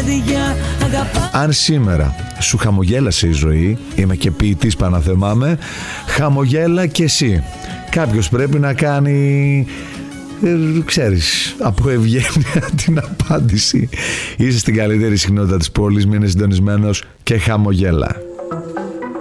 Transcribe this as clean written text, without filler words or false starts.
παιδιά αγαπά. Αν σήμερα σου χαμογέλασε η ζωή, είμαι και ποιητής παναθεμάμαι, χαμογέλα και εσύ. Κάποιος πρέπει να κάνει, ξέρεις, από ευγένεια την απάντηση. Είσαι στην καλύτερη συχνότητα της πόλης, μείνε συντονισμένος και χαμογέλα.